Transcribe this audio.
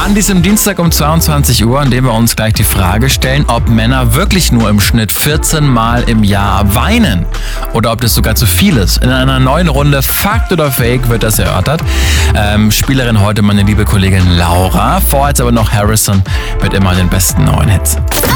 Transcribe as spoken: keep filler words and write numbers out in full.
An diesem Dienstag um zweiundzwanzig Uhr, an dem wir uns gleich die Frage stellen, ob Männer wirklich nur im Schnitt vierzehn Mal im Jahr weinen oder ob das sogar zu viel ist. In einer neuen Runde Fakt oder Fake wird das erörtert. Ähm, Spielerin heute meine liebe Kollegin Laura. Vorher jetzt aber noch Harrison mit immer den besten neuen Hits.